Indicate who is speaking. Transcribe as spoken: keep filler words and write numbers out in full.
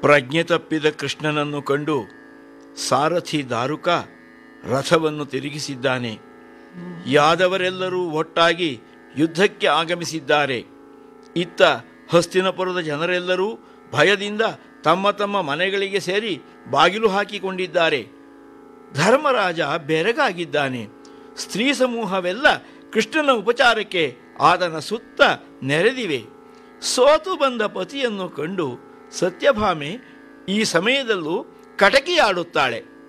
Speaker 1: ಪ್ರಜ್ಞೆ ತಪ್ಪಿದ ಕೃಷ್ಣನನ್ನು ಕಂಡು ಸಾರಥಿ ದಾರುಕ ರಥವನ್ನು ತಿರುಗಿಸಿದ್ದಾನೆ. ಯಾದವರೆಲ್ಲರೂ ಒಟ್ಟಾಗಿ ಯುದ್ಧಕ್ಕೆ ಆಗಮಿಸಿದ್ದಾರೆ. ಇತ್ತ ಹಸ್ತಿನಪುರದ ಜನರೆಲ್ಲರೂ ಭಯದಿಂದ ತಮ್ಮ ತಮ್ಮ ಮನೆಗಳಿಗೆ ಸೇರಿ ಬಾಗಿಲು ಹಾಕಿಕೊಂಡಿದ್ದಾರೆ. ಧರ್ಮರಾಜ ಬೆರಗಾಗಿದ್ದಾನೆ. ಸ್ತ್ರೀ ಸಮೂಹವೆಲ್ಲ ಕೃಷ್ಣನ ಉಪಚಾರಕ್ಕೆ ಆತನ ಸುತ್ತ ನೆರೆದಿವೆ. ಸೋತು ಬಂದ ಪತಿಯನ್ನು ಕಂಡು ಸತ್ಯಭಾಮೆ ಈ ಸಮಯದಲ್ಲೂ ಕಟಕಿಯಾಡುತ್ತಾಳೆ.